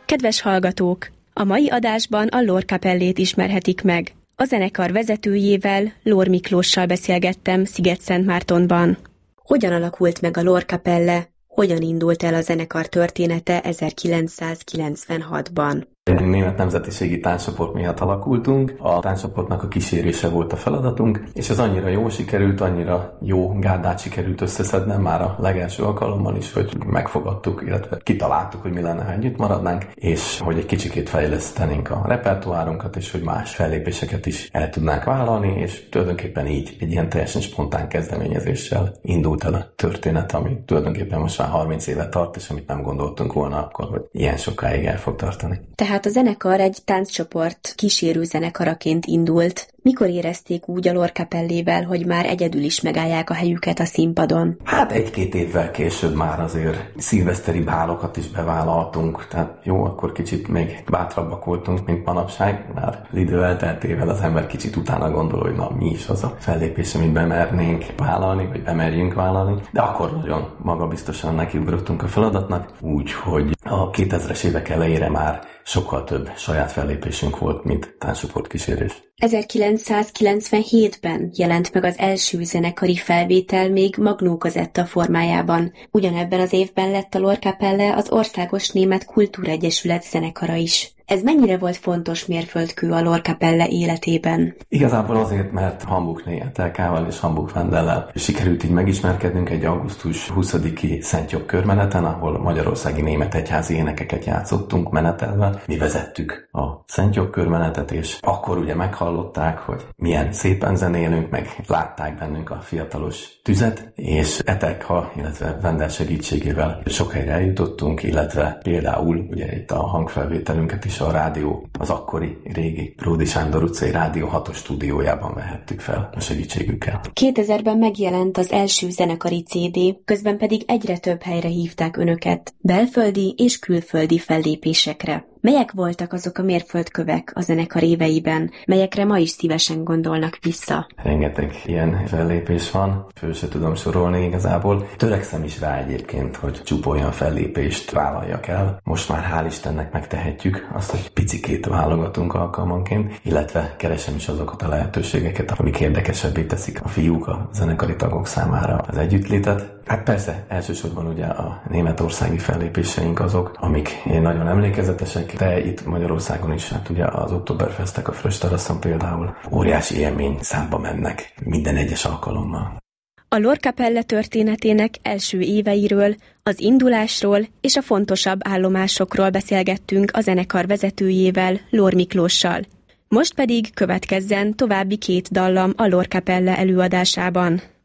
Kedves hallgatók! A mai adásban a Lór Kapellét ismerhetik meg. A zenekar vezetőjével, Lór Miklóssal beszélgettem Szigetszentmártonban. Hogyan alakult meg a Lór Kapelle? Hogyan indult el a zenekar története 1996-ban? Egy német nemzetiségi tánccsoport miatt alakultunk, a tánccsoportnak a kísérése volt a feladatunk, és ez annyira jól sikerült, annyira jó gárdát sikerült összeszednem már a legelső alkalommal is, hogy megfogadtuk, illetve kitaláltuk, hogy mi lenne, ha együtt maradnánk, és hogy egy kicsikét fejlesztenénk a repertoárunkat, és hogy más fellépéseket is el tudnánk vállalni, és tulajdonképpen így egy ilyen teljesen spontán kezdeményezéssel indult el a történet, ami tulajdonképpen most már 30 éve tart, és amit nem gondoltunk volna akkor, hogy ilyen sokáig el fog tartani. Tehát a zenekar egy tánccsoport kísérő zenekaraként indult. Mikor érezték úgy a Lór Kapellével, hogy már egyedül is megállják a helyüket a színpadon? Hát 1-2 évvel később már azért szilveszteri bálokat is bevállaltunk, tehát jó, akkor kicsit még bátrabbak voltunk, mint manapság, már az idő elteltével az ember kicsit utána gondol, hogy na mi is az a fellépés, amit bemernénk vállalni, vagy bemerjünk vállalni, de akkor nagyon magabiztosan nekiugrottunk a feladatnak, úgyhogy a 2000-es évek elejére már sokkal több saját fellépésünk volt, mint tánccsoport-kísérés. 1997-ben jelent meg az első zenekari felvétel még magnókazetta formájában. Ugyanebben az évben lett a Lór Kapelle az Országos Német Kultúregyesület zenekara is. Ez mennyire volt fontos mérföldkő a Lór Kapelle életében? Igazából azért, mert Hamburg Etelkával és Hamburg Wendellel sikerült így megismerkednünk egy augusztus 20-i Szentjog körmeneten, ahol magyarországi német egyházi énekeket játszottunk menetelve. Mi vezettük a Szentjog körmenetet, és akkor ugye meghallották, hogy milyen szépen zenélünk, meg látták bennünk a fiatalos tüzet, és Etelka, illetve Wendell segítségével sok helyre eljutottunk, illetve például ugye itt a hangfelvételünket is a rádió, az akkori régi Ródi Sándor utcai Rádió 6-os stúdiójában vehettük fel a segítségükkel. 2000-ben megjelent az első zenekari CD, közben pedig egyre több helyre hívták önöket, belföldi és külföldi fellépésekre. Melyek voltak azok a mérföldkövek a zenekar éveiben, melyekre ma is szívesen gondolnak vissza? Rengeteg ilyen fellépés van, föl se tudom sorolni igazából. Törekszem is rá egyébként, hogy csupa olyan fellépést vállaljak el. Most már hál' Istennek megtehetjük azt, hogy picikét válogatunk alkalmanként, illetve keresem is azokat a lehetőségeket, amik érdekesebbé teszik a fiúk, a zenekari tagok számára az együttlétet. Hát persze, elsősorban ugye a németországi fellépéseink azok, amik nagyon emlékezetesek, de itt Magyarországon is, hát ugye az Oktoberfestek a Fröschterrasszon például óriási élmény számba mennek minden egyes alkalommal. A Lór Kapelle történetének első éveiről, az indulásról és a fontosabb állomásokról beszélgettünk a zenekar vezetőjével, Lór Miklóssal. Most pedig következzen további 2 dallam a Lór Kapelle előadásában.